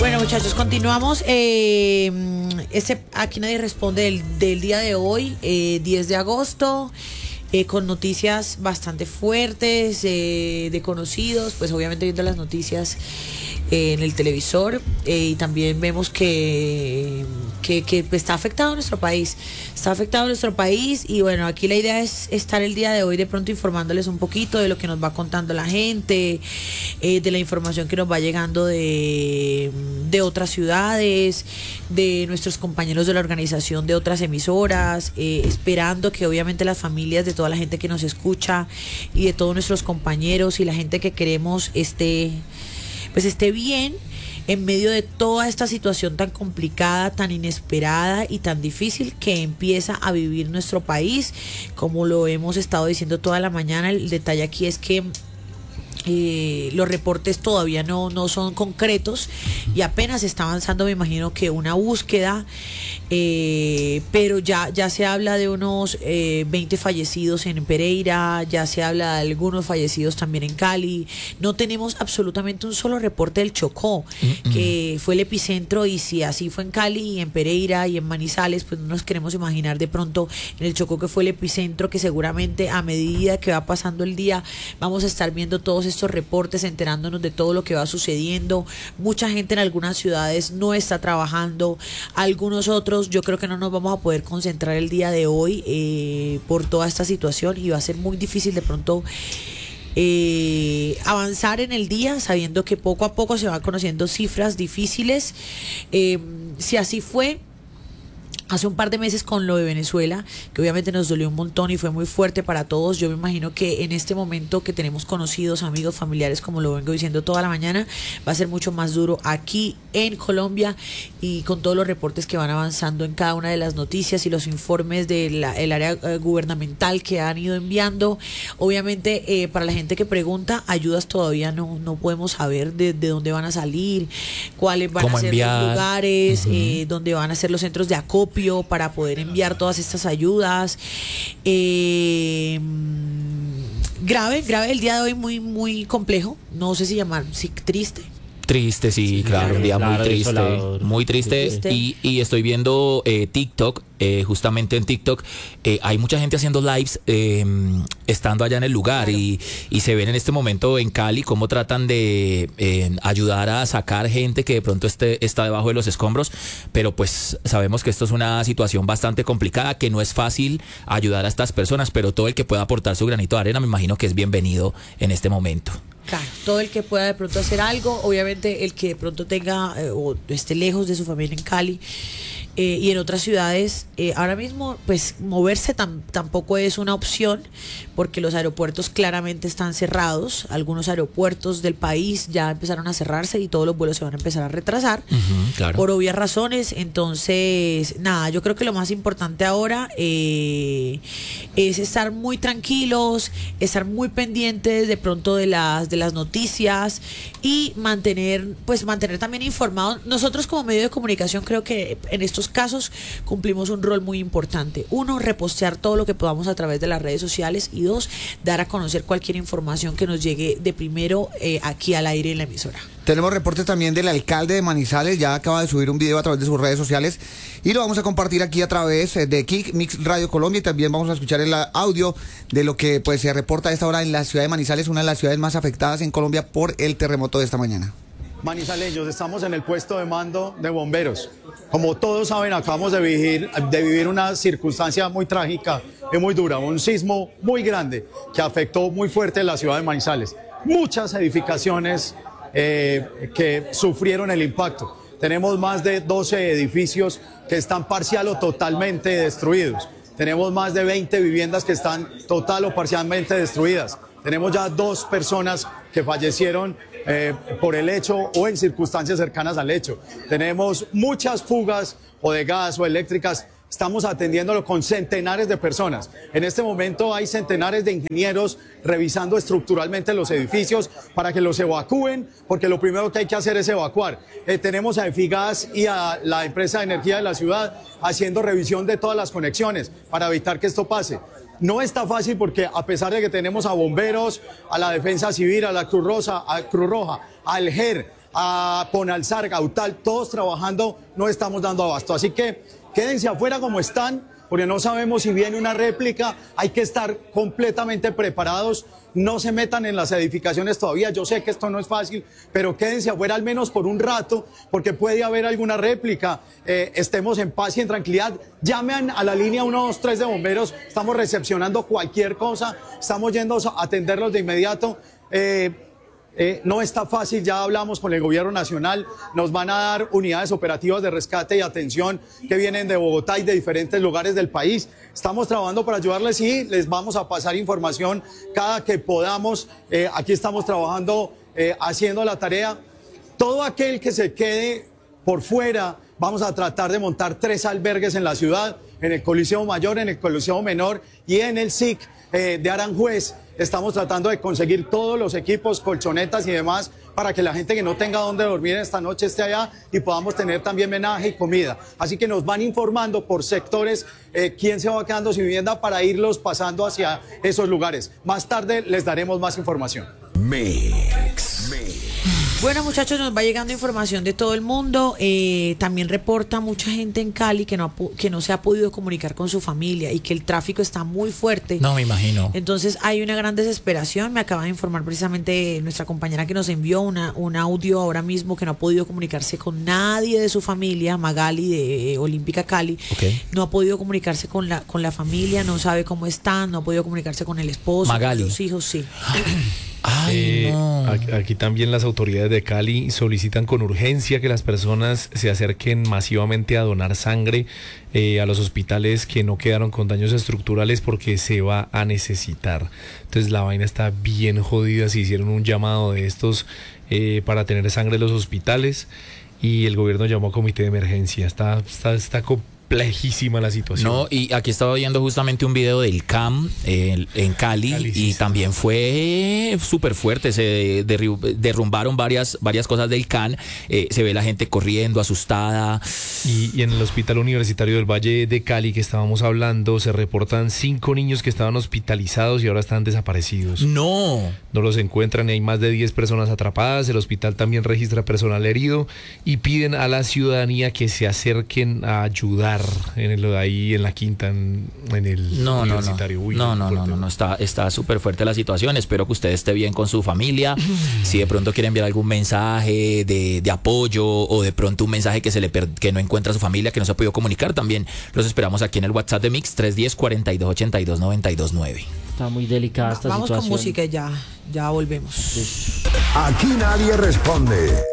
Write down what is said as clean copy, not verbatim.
Bueno, muchachos, continuamos. Aquí nadie responde del día de hoy, 10 de agosto, con noticias bastante fuertes de conocidos, pues obviamente viendo las noticias en el televisor, y también vemos que pues, está afectado nuestro país. Está afectado nuestro país y bueno, aquí la idea es estar el día de hoy de pronto informándoles un poquito de lo que nos va contando la gente, de la información que nos va llegando de otras ciudades, de nuestros compañeros de la organización de otras emisoras, esperando que obviamente las familias de toda la gente que nos escucha y de todos nuestros compañeros y la gente que queremos esté bien en medio de toda esta situación tan complicada, tan inesperada y tan difícil que empieza a vivir nuestro país. Como lo hemos estado diciendo toda la mañana, el detalle aquí es que los reportes todavía no son concretos y apenas se está avanzando, me imagino que una búsqueda, pero ya se habla de unos 20 fallecidos en Pereira, ya se habla de algunos fallecidos también en Cali. No tenemos absolutamente un solo reporte del Chocó, que fue el epicentro, y si así fue en Cali y en Pereira y en Manizales, pues no nos queremos imaginar de pronto en el Chocó, que fue el epicentro, que seguramente a medida que va pasando el día vamos a estar viendo todos estos reportes, enterándonos de todo lo que va sucediendo. Mucha gente en algunas ciudades no está trabajando, algunos otros yo creo que no nos vamos a poder concentrar el día de hoy por toda esta situación, y va a ser muy difícil de pronto avanzar en el día sabiendo que poco a poco se van conociendo cifras difíciles. Si así fue hace un par de meses con lo de Venezuela, que obviamente nos dolió un montón y fue muy fuerte para todos, yo me imagino que en este momento que tenemos conocidos, amigos, familiares, como lo vengo diciendo toda la mañana, va a ser mucho más duro aquí en Colombia, y con todos los reportes que van avanzando en cada una de las noticias y los informes del área gubernamental que han ido enviando. Obviamente para la gente que pregunta, ayudas todavía no podemos saber de dónde van a salir, cuáles van a ser los lugares, dónde van a ser los centros de acopio para poder enviar todas estas ayudas. Grave el día de hoy, muy complejo, no sé si llamar, sí, triste. Triste, sí, claro, un día muy triste, y estoy viendo TikTok, justamente en TikTok hay mucha gente haciendo lives estando allá en el lugar, claro. y se ven en este momento en Cali cómo tratan de ayudar a sacar gente que de pronto está debajo de los escombros, pero pues sabemos que esto es una situación bastante complicada, que no es fácil ayudar a estas personas, pero todo el que pueda aportar su granito de arena me imagino que es bienvenido en este momento. Claro, todo el que pueda de pronto hacer algo, obviamente el que de pronto tenga o esté lejos de su familia en Cali y en otras ciudades, ahora mismo pues moverse tampoco es una opción, porque los aeropuertos claramente están cerrados. Algunos aeropuertos del país ya empezaron a cerrarse y todos los vuelos se van a empezar a retrasar, claro, por obvias razones. Entonces nada, yo creo que lo más importante ahora es estar muy tranquilos, estar muy pendientes de pronto de las noticias, y mantener también informados. Nosotros como medio de comunicación creo que en estos casos cumplimos un rol muy importante. Uno, repostear todo lo que podamos a través de las redes sociales, y dos, dar a conocer cualquier información que nos llegue de primero aquí al aire en la emisora. Tenemos reportes también del alcalde de Manizales, ya acaba de subir un video a través de sus redes sociales y lo vamos a compartir aquí a través de Kick Mix Radio Colombia, y también vamos a escuchar el audio de lo que pues se reporta a esta hora en la ciudad de Manizales, una de las ciudades más afectadas en Colombia por el terremoto de esta mañana. Manizaleños, estamos en el puesto de mando de bomberos. Como todos saben, acabamos de vivir una circunstancia muy trágica y muy dura, un sismo muy grande que afectó muy fuerte la ciudad de Manizales. Muchas edificaciones que sufrieron el impacto. Tenemos más de 12 edificios que están parcial o totalmente destruidos. Tenemos más de 20 viviendas que están total o parcialmente destruidas. Tenemos ya 2 personas que fallecieron por el hecho o en circunstancias cercanas al hecho. Tenemos muchas fugas o de gas o eléctricas. Estamos atendiéndolo con centenares de personas. En este momento hay centenares de ingenieros revisando estructuralmente los edificios para que los evacúen, porque lo primero que hay que hacer es evacuar. Tenemos a Efigas y a la empresa de energía de la ciudad haciendo revisión de todas las conexiones para evitar que esto pase. No está fácil porque a pesar de que tenemos a bomberos, a la defensa civil, a la Cruz Roja, al GER, a Ponalzar, Gautal, todos trabajando, no estamos dando abasto. Así que quédense afuera como están, porque no sabemos si viene una réplica, hay que estar completamente preparados, no se metan en las edificaciones todavía, yo sé que esto no es fácil, pero quédense afuera al menos por un rato, porque puede haber alguna réplica, estemos en paz y en tranquilidad, llamen a la línea 123 de bomberos, estamos recepcionando cualquier cosa, estamos yendo a atenderlos de inmediato. No está fácil, ya hablamos con el gobierno nacional, nos van a dar unidades operativas de rescate y atención que vienen de Bogotá y de diferentes lugares del país. Estamos trabajando para ayudarles y les vamos a pasar información cada que podamos. Aquí estamos trabajando, haciendo la tarea. Todo aquel que se quede por fuera, vamos a tratar de montar 3 albergues en la ciudad, en el Coliseo Mayor, en el Coliseo Menor y en el SIC de Aranjuez. Estamos tratando de conseguir todos los equipos, colchonetas y demás, para que la gente que no tenga dónde dormir esta noche esté allá y podamos tener también menaje y comida. Así que nos van informando por sectores quién se va quedando sin vivienda para irlos pasando hacia esos lugares. Más tarde les daremos más información. Bueno, muchachos, nos va llegando información de todo el mundo. También reporta mucha gente en Cali que no se ha podido comunicar con su familia y que el tráfico está muy fuerte. No, me imagino. Entonces hay una gran desesperación. Me acaba de informar precisamente nuestra compañera que nos envió un audio ahora mismo que no ha podido comunicarse con nadie de su familia, Magali de Olímpica Cali. Okay. No ha podido comunicarse con la familia, no sabe cómo están, no ha podido comunicarse con el esposo, Magali. con los hijos, sí. Ay, no. Aquí también las autoridades de Cali solicitan con urgencia que las personas se acerquen masivamente a donar sangre a los hospitales que no quedaron con daños estructurales porque se va a necesitar. Entonces la vaina está bien jodida. Se hicieron un llamado de estos para tener sangre en los hospitales y el gobierno llamó a comité de emergencia. Está complejísima la situación. No, y aquí estaba viendo justamente un video del CAM en Cali y sí, también fue súper fuerte. Se derrumbaron varias cosas del CAN. Se ve la gente corriendo, asustada. Y en el Hospital Universitario del Valle de Cali, que estábamos hablando, se reportan 5 niños que estaban hospitalizados y ahora están desaparecidos. No los encuentran y hay más de 10 personas atrapadas. El hospital también registra personal herido y piden a la ciudadanía que se acerquen a ayudar ahí en la quinta, en el universitario. Uy, no, está súper fuerte la situación. Espero que usted esté bien con su familia. Si de pronto quiere enviar algún mensaje de apoyo o de pronto un mensaje que no encuentra a su familia, que no se ha podido comunicar, también los esperamos aquí en el WhatsApp de Mix 310-4282-929. Está muy delicada esta situación. Vamos con música y ya volvemos. Aquí nadie responde.